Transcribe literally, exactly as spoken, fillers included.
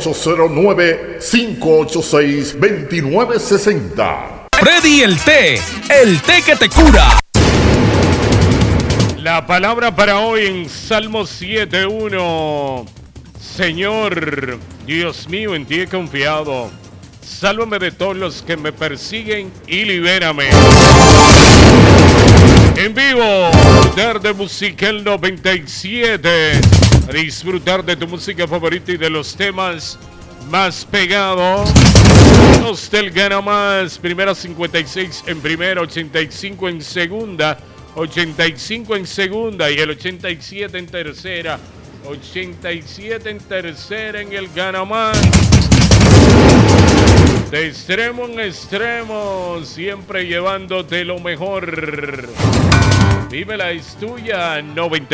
ocho cero nueve, cinco ocho seis, dos nueve seis cero. Freddy el té, el té que te cura. La palabra para hoy en Salmo siete uno. Señor, Dios mío, en ti he confiado. Sálvame de todos los que me persiguen y libérame. En vivo, disfrutar de Musical noventa y siete. Disfrutar de tu música favorita y de los temas más pegados. Los del Gana Más. Primera cincuenta y seis en primera, ochenta y cinco en segunda, ochenta y cinco en segunda y el ochenta y siete en tercera. ochenta y siete en tercera en el Gana Más. De extremo en extremo, siempre llevándote lo mejor. Vive la es tuya, noventa